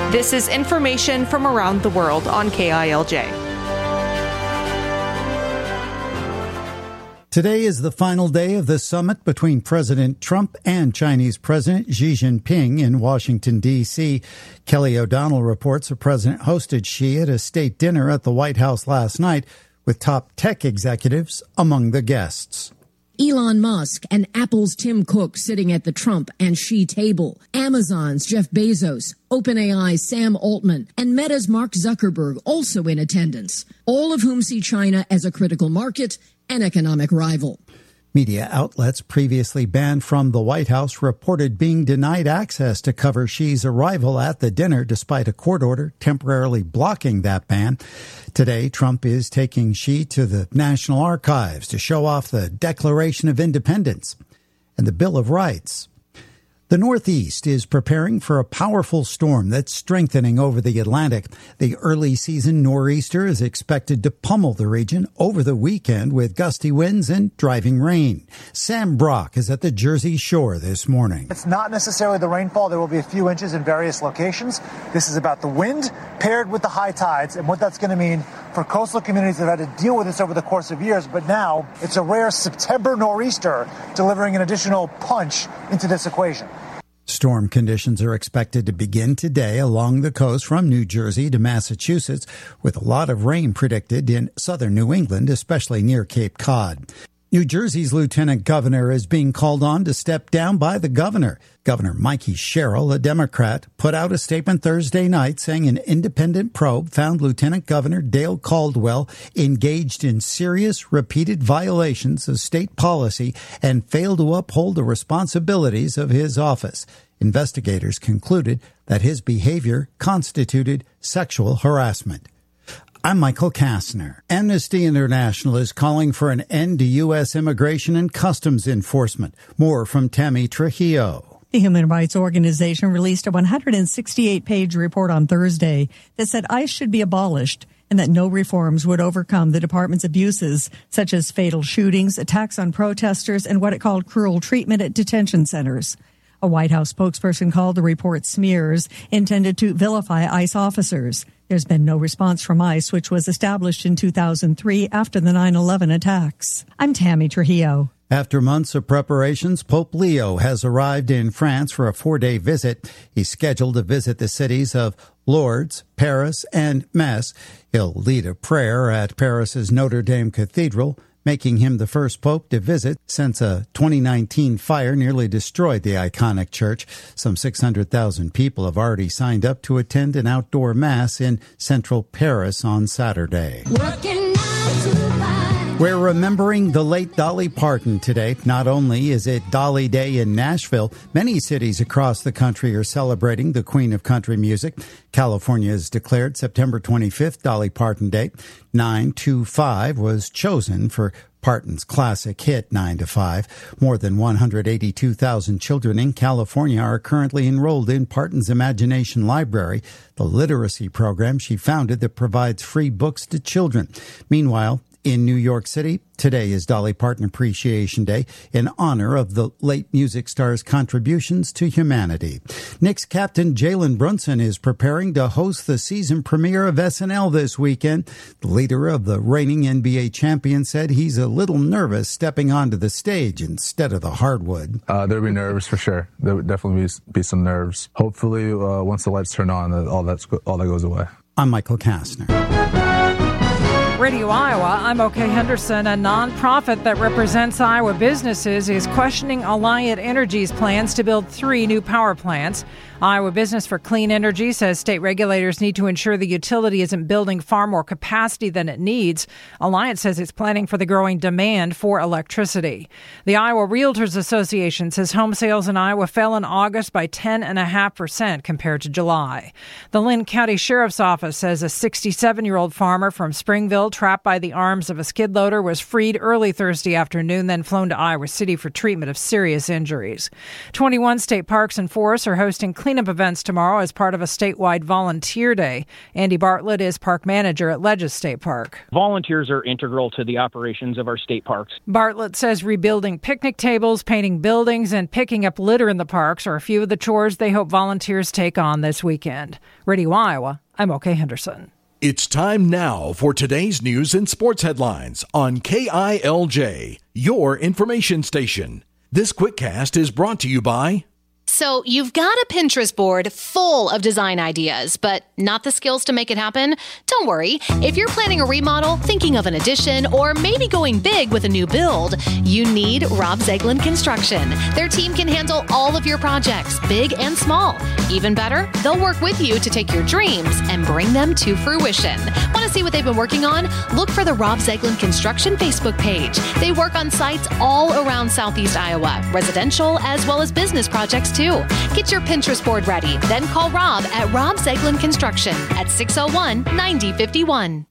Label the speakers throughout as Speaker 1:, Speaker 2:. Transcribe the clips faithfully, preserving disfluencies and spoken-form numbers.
Speaker 1: This is information from around the world on K I L J.
Speaker 2: Today is the final day of the summit between President Trump and Chinese President Xi Jinping in Washington, D C Kelly O'Donnell reports the president hosted Xi at a state dinner at the White House last night with top tech executives among the guests.
Speaker 3: Elon Musk and Apple's Tim Cook sitting at the Trump and Xi table. Amazon's Jeff Bezos, OpenAI's Sam Altman, and Meta's Mark Zuckerberg also in attendance, all of whom see China as a critical market and economic rival.
Speaker 2: Media outlets previously banned from the White House reported being denied access to cover Xi's arrival at the dinner despite a court order temporarily blocking that ban. Today, Trump is taking Xi to the National Archives to show off the Declaration of Independence and the Bill of Rights. The Northeast is preparing for a powerful storm that's strengthening over the Atlantic. The early season nor'easter is expected to pummel the region over the weekend with gusty winds and driving rain. Sam Brock is at the Jersey Shore this morning.
Speaker 4: It's not necessarily the rainfall. There will be a few inches in various locations. This is about the wind paired with the high tides and what that's going to mean for coastal communities that have had to deal with this over the course of years. But now it's a rare September nor'easter delivering an additional punch into this equation.
Speaker 2: Storm conditions are expected to begin today along the coast from New Jersey to Massachusetts, with a lot of rain predicted in southern New England, especially near Cape Cod. New Jersey's lieutenant governor is being called on to step down by the governor. Governor Mikey Sherrill, a Democrat, put out a statement Thursday night saying an independent probe found Lieutenant Governor Dale Caldwell engaged in serious, repeated violations of state policy and failed to uphold the responsibilities of his office. Investigators concluded that his behavior constituted sexual harassment. I'm Michael Kastner. Amnesty International is calling for an end to U S immigration and customs enforcement. More from Tammy Trujillo.
Speaker 5: The Human Rights Organization released a one hundred sixty-eight page report on Thursday that said ICE should be abolished and that no reforms would overcome the department's abuses, such as fatal shootings, attacks on protesters, and what it called cruel treatment at detention centers. A White House spokesperson called the report smears intended to vilify ICE officers. There's been no response from ICE, which was established in two thousand three after the nine eleven attacks. I'm Tammy Trujillo.
Speaker 2: After months of preparations, Pope Leo has arrived in France for a four-day visit. He's scheduled to visit the cities of Lourdes, Paris, and Metz. He'll lead a prayer at Paris's Notre Dame Cathedral, making him the first pope to visit since a twenty nineteen fire nearly destroyed the iconic church. Some six hundred thousand people have already signed up to attend an outdoor mass in central Paris on Saturday. We're remembering the late Dolly Parton today. Not only is it Dolly Day in Nashville, many cities across the country are celebrating the Queen of Country Music. California has declared September twenty-fifth Dolly Parton Day. nine two five was chosen for Parton's classic hit nine to five. More than one hundred eighty-two thousand children in California are currently enrolled in Parton's Imagination Library, the literacy program she founded that provides free books to children. Meanwhile, in New York City, today is Dolly Parton Appreciation Day in honor of the late music star's contributions to humanity. Knicks captain Jalen Brunson is preparing to host the season premiere of S N L this weekend. The leader of the reigning N B A champion said he's a little nervous stepping onto the stage instead of the hardwood.
Speaker 6: Uh, there'll be nerves for sure. There would definitely be, be some nerves. Hopefully, uh, once the lights turn on, all, that's, all that goes away.
Speaker 2: I'm Michael Kastner.
Speaker 7: Radio Iowa, I'm Oakay Henderson. A nonprofit that represents Iowa businesses is questioning Alliant Energy's plans to build three new power plants. Iowa Business for Clean Energy says state regulators need to ensure the utility isn't building far more capacity than it needs. Alliant says it's planning for the growing demand for electricity. The Iowa Realtors Association says home sales in Iowa fell in August by ten point five percent compared to July. The Lynn County Sheriff's Office says a sixty-seven-year-old farmer from Springville trapped by the arms of a skid loader was freed early Thursday afternoon, then flown to Iowa City for treatment of serious injuries. twenty-one state parks and forests are hosting cleanup events tomorrow as part of a statewide volunteer day. Andy Bartlett is park manager at Ledges State Park.
Speaker 8: Volunteers are integral to the operations of our state parks.
Speaker 7: Bartlett says rebuilding picnic tables, painting buildings, and picking up litter in the parks are a few of the chores they hope volunteers take on this weekend. Radio Iowa, I'm O K Henderson.
Speaker 9: It's time now for today's news and sports headlines on K I L J, your information station. This QuickCast is brought to you by...
Speaker 10: So you've got a Pinterest board full of design ideas, but not the skills to make it happen? Don't worry. If you're planning a remodel, thinking of an addition, or maybe going big with a new build, you need Rob Zeglin Construction. Their team can handle all of your projects, big and small. Even better, they'll work with you to take your dreams and bring them to fruition. Want to see what they've been working on? Look for the Rob Zeglin Construction Facebook page. They work on sites all around Southeast Iowa, residential as well as business projects too. Get your Pinterest board ready, then call Rob at Rob Zeglin Construction at six oh one, nine oh five one.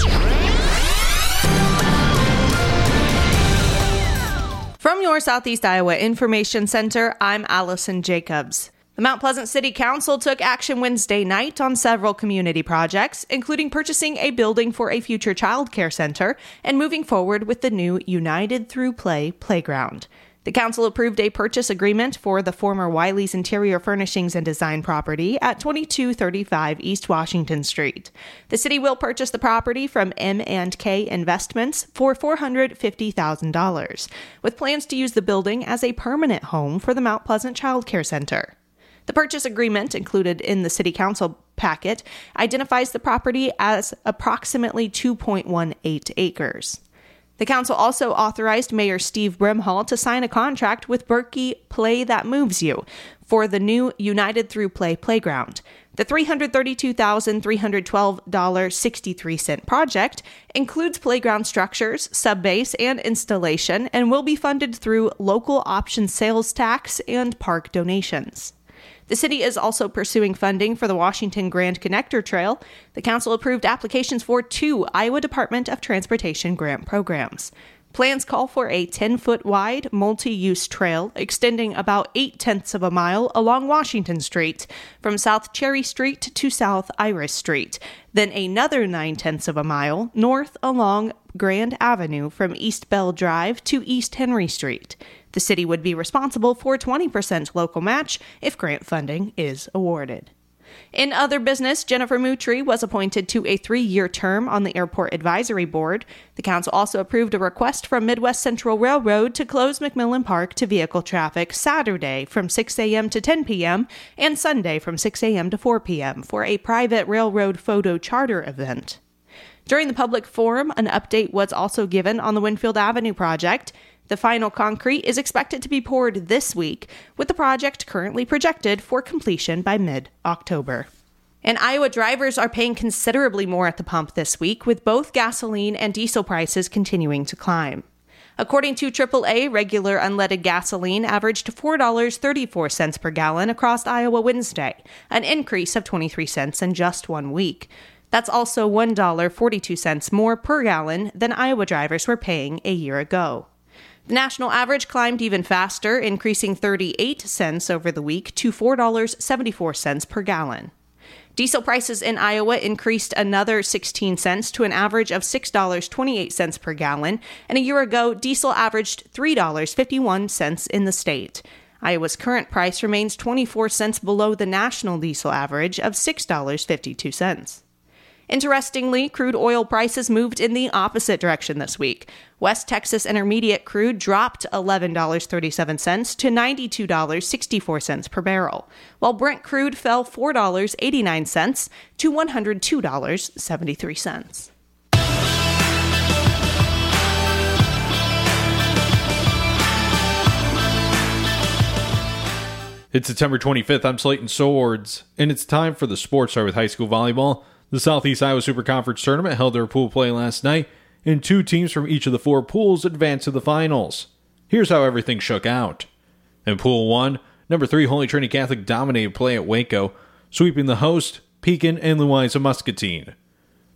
Speaker 1: From your Southeast Iowa Information Center, I'm Allison Jacobs. The Mount Pleasant City Council took action Wednesday night on several community projects, including purchasing a building for a future child care center and moving forward with the new United Through Play playground. The council approved a purchase agreement for the former Wiley's Interior Furnishings and Design property at twenty-two thirty-five East Washington Street. The city will purchase the property from M and K Investments for four hundred fifty thousand dollars, with plans to use the building as a permanent home for the Mount Pleasant Child Care Center. The purchase agreement, included in the city council packet, identifies the property as approximately two point one eight acres. The council also authorized Mayor Steve Brimhall to sign a contract with Berkey Play That Moves You for the new United Through Play playground. The three hundred thirty-two thousand three hundred twelve dollars and sixty-three cents project includes playground structures, subbase, and installation, and will be funded through local option sales tax and park donations. The city is also pursuing funding for the Washington Grand Connector Trail. The council approved applications for two Iowa Department of Transportation grant programs. Plans call for a ten-foot wide, multi-use trail extending about eight-tenths of a mile along Washington Street from South Cherry Street to South Iris Street, then another nine-tenths of a mile north along Grand Avenue from East Bell Drive to East Henry Street. The city would be responsible for twenty percent local match if grant funding is awarded. In other business, Jennifer Moutry was appointed to a three-year term on the Airport Advisory Board. The council also approved a request from Midwest Central Railroad to close McMillan Park to vehicle traffic Saturday from six a.m. to ten p.m. and Sunday from six a.m. to four p.m. for a private railroad photo charter event. During the public forum, an update was also given on the Winfield Avenue project. The final concrete is expected to be poured this week, with the project currently projected for completion by mid-October. And Iowa drivers are paying considerably more at the pump this week, with both gasoline and diesel prices continuing to climb. According to triple A, regular unleaded gasoline averaged four dollars and thirty-four cents per gallon across Iowa Wednesday, an increase of twenty-three cents in just one week. That's also one dollar and forty-two cents more per gallon than Iowa drivers were paying a year ago. The national average climbed even faster, increasing thirty-eight cents over the week to four dollars and seventy-four cents per gallon. Diesel prices in Iowa increased another sixteen cents to an average of six dollars and twenty-eight cents per gallon, and a year ago, diesel averaged three dollars and fifty-one cents in the state. Iowa's current price remains twenty-four cents below the national diesel average of six dollars and fifty-two cents. Interestingly, crude oil prices moved in the opposite direction this week. West Texas Intermediate crude dropped eleven dollars and thirty-seven cents to ninety-two dollars and sixty-four cents per barrel, while Brent crude fell four dollars and eighty-nine cents to one hundred two dollars and seventy-three cents.
Speaker 11: It's September twenty-fifth. I'm Slayton Swords, and it's time for the Sports Star with high school volleyball. The Southeast Iowa Super Conference Tournament held their pool play last night, and two teams from each of the four pools advanced to the finals. Here's how everything shook out. In Pool one, number three Holy Trinity Catholic dominated play at Waco, sweeping the host, Pekin, and Louisa Muscatine.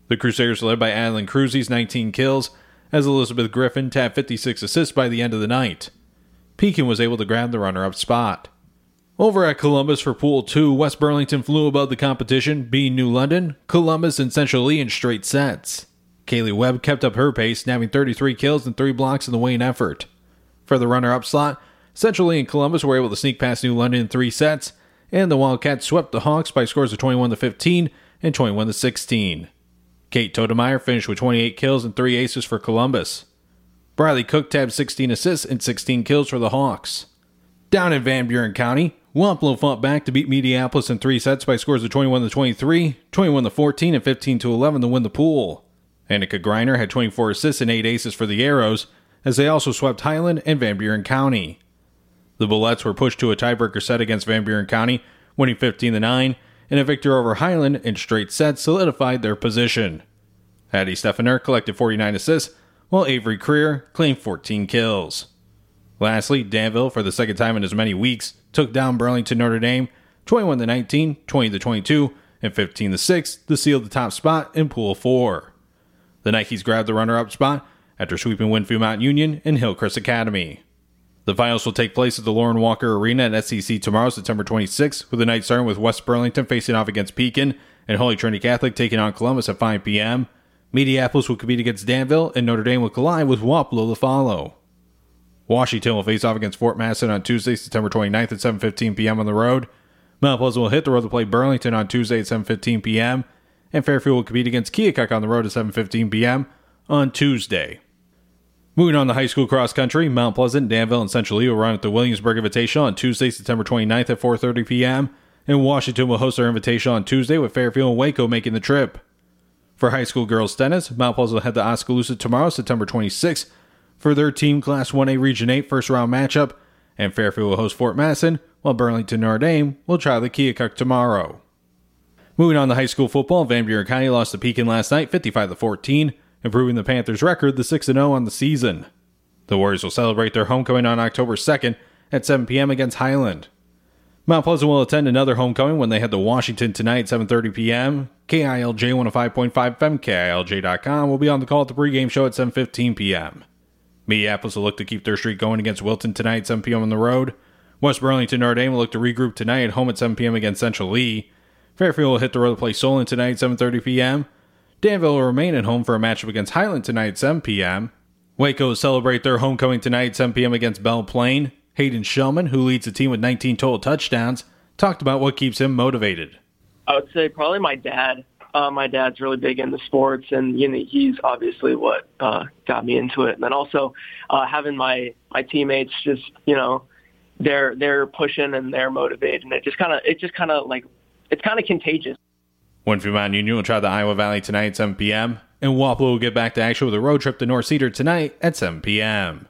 Speaker 11: The Crusaders led by Adeline Cruzy's nineteen kills, as Elizabeth Griffin tapped fifty-six assists by the end of the night. Pekin was able to grab the runner-up spot. Over at Columbus for Pool two, West Burlington flew above the competition, beating New London, Columbus, and Central Lee in straight sets. Kaylee Webb kept up her pace, snapping thirty-three kills and three blocks in the Wayne effort. For the runner-up slot, Central Lee and Columbus were able to sneak past New London in three sets, and the Wildcats swept the Hawks by scores of twenty-one to fifteen and twenty-one to sixteen. Kate Todemeyer finished with twenty-eight kills and three aces for Columbus. Briley Cook tabbed sixteen assists and sixteen kills for the Hawks. Down in Van Buren County, Wapello fought back to beat Mediapolis in three sets by scores of twenty-one to twenty-three, twenty-one to fourteen, and fifteen to eleven to win the pool. Annika Greiner had twenty-four assists and eight aces for the Arrows, as they also swept Highland and Van Buren County. The Bullets were pushed to a tiebreaker set against Van Buren County, winning fifteen to nine, and a victory over Highland in straight sets solidified their position. Addie Stephaner collected forty-nine assists, while Avery Creer claimed fourteen kills. Lastly, Danville, for the second time in as many weeks, took down Burlington Notre Dame twenty-one to nineteen, twenty to twenty-two, and fifteen to six to seal the top spot in Pool four. The Nikes grabbed the runner-up spot after sweeping Winfield Mount Union and Hillcrest Academy. The finals will take place at the Lauren Walker Arena at S C C tomorrow, September twenty-sixth, with the night starting with West Burlington facing off against Pekin and Holy Trinity Catholic taking on Columbus at five p.m. Mediapolis will compete against Danville, and Notre Dame will collide with Wapello to follow. Washington will face off against Fort Madison on Tuesday, September twenty-ninth at seven fifteen p.m. on the road. Mount Pleasant will hit the road to play Burlington on Tuesday at seven fifteen p.m. And Fairfield will compete against Keokuk on the road at seven fifteen p.m. on Tuesday. Moving on to high school cross country, Mount Pleasant, Danville, and Central Lee will run at the Williamsburg Invitational on Tuesday, September twenty-ninth at four thirty p.m. And Washington will host their Invitational on Tuesday, with Fairfield and Waco making the trip. For high school girls tennis, Mount Pleasant will head to Oskaloosa tomorrow, September twenty-sixth, for their Team Class one A Region eight first round matchup, and Fairfield will host Fort Madison, while Burlington Notre Dame will try the Keokuk tomorrow. Moving on to high school football, Van Buren County lost to Pekin last night, fifty-five to fourteen, improving the Panthers' record to six and oh on the season. The Warriors will celebrate their homecoming on October second at seven p.m. against Highland. Mount Pleasant will attend another homecoming when they head to Washington tonight at seven thirty p.m. K I L J one oh five point five F M, K I L J dot com will be on the call at the pregame show at seven fifteen p.m. Mediapolis will look to keep their streak going against Wilton tonight at seven p.m. on the road. West Burlington Notre Dame will look to regroup tonight at home at seven p.m. against Central Lee. Fairfield will hit the road to play Solon tonight at seven thirty p.m. Danville will remain at home for a matchup against Highland tonight at seven p.m. Waco will celebrate their homecoming tonight at seven p.m. against Belle Plaine. Hayden Shellman, who leads the team with nineteen total touchdowns, talked about what keeps him motivated.
Speaker 12: I would say probably my dad. Uh, my dad's really big into sports, and you know, he's obviously what uh, got me into it. And then also uh, having my, my teammates just, you know, they're they're pushing and they're motivated, and it just kind of it just kind of like it's kind of contagious.
Speaker 11: Winfield Mount Union will try the Iowa Valley tonight at seven p.m. and Wapello will get back to action with a road trip to North Cedar tonight at seven p.m.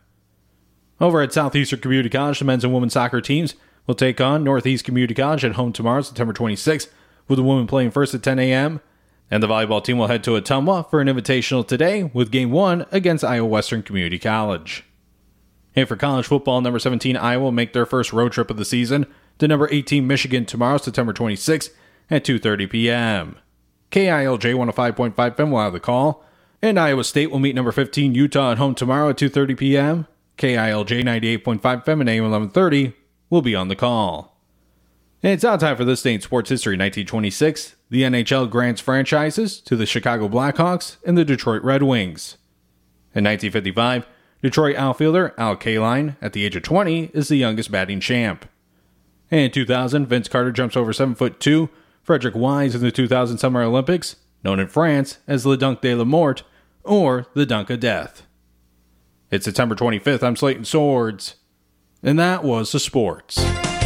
Speaker 11: Over at Southeastern Community College, the men's and women's soccer teams will take on Northeast Community College at home tomorrow, September twenty-sixth, with the women playing first at ten a.m. And the volleyball team will head to Ottumwa for an invitational today with game one against Iowa Western Community College. And for college football, number seventeen Iowa will make their first road trip of the season to number eighteen Michigan tomorrow, September twenty-sixth at two thirty p.m. K I L J one oh five point five F M will have the call, and Iowa State will meet number fifteen Utah at home tomorrow at two thirty p.m. K I L J ninety-eight point five F M and A M eleven thirty will be on the call. And it's now time for this day in sports history. nineteen twenty-six, the N H L grants franchises to the Chicago Blackhawks and the Detroit Red Wings. In nineteen fifty-five, Detroit outfielder Al Kaline, at the age of twenty, is the youngest batting champ. And in two thousand, Vince Carter jumps over seven foot two Frederick Wise in the two thousand Summer Olympics, known in France as Le Dunk de la Mort, or the Dunk of Death. It's September twenty-fifth. I'm Slayton Swords. And that was the sports.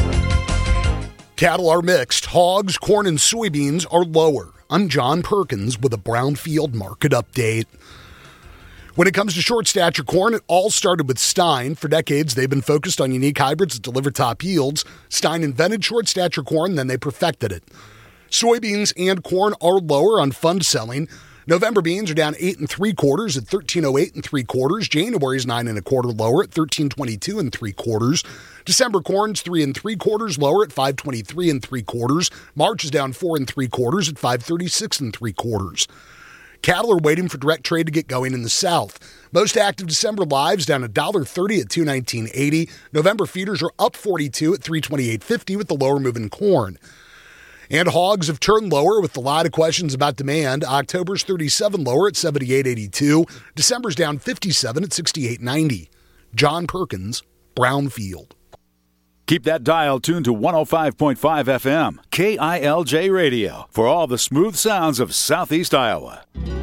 Speaker 13: Cattle are mixed. Hogs, corn, and soybeans are lower. I'm John Perkins with a Brownfield Market Update. When it comes to short stature corn, it all started with Stein. For decades, they've been focused on unique hybrids that deliver top yields. Stein invented short stature corn, then they perfected it. Soybeans and corn are lower on fund selling. November beans are down eight and three quarters at thirteen oh eight and three quarters. January's nine and a quarter lower at thirteen twenty-two and three quarters. December corn's three and three quarters lower at five twenty-three and three quarters. March is down four and three quarters at five thirty-six and three quarters. Cattle are waiting for direct trade to get going in the South. Most active December lives down one dollar thirty at two nineteen eighty. November feeders are up forty-two at three twenty-eight fifty with the lower moving corn. And hogs have turned lower with a lot of questions about demand. October's thirty-seven lower at seventy-eight eighty-two. December's down fifty-seven at sixty-eight ninety. John Perkins, Brownfield.
Speaker 14: Keep that dial tuned to one oh five point five F M, K I L J Radio, for all the smooth sounds of Southeast Iowa.